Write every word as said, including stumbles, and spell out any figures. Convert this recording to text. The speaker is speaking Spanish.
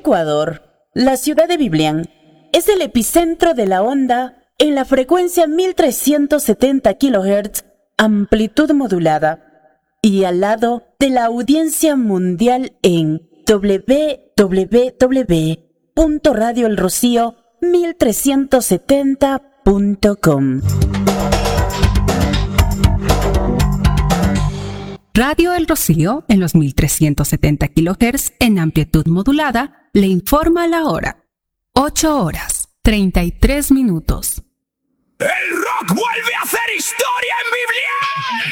Ecuador, la ciudad de Biblián es el epicentro de la onda en la frecuencia mil trescientos setenta kilohertz, amplitud modulada, y al lado de la audiencia mundial en doble u doble u doble u punto radio el rocío mil trescientos setenta punto com. Radio El Rocío, en los mil trescientos setenta kilohertz en amplitud modulada, le informa la hora. ocho horas, treinta y tres minutos. ¡El rock vuelve a hacer historia en Biblián!